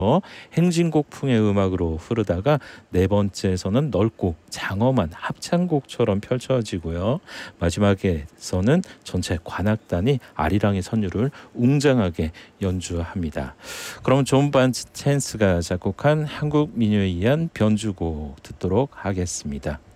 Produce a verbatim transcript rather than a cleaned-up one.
행진곡풍의 음악으로 흐르다가 네 번째에서는 넓고 장엄한 합창곡처럼 펼쳐지고요. 마지막에서는 전체 관악단이 아리랑의 선율을 웅장하게 연주합니다. 그럼 존 반찬스가 작곡한 한국 민요에 의한 변주곡 듣도록 하겠습니다.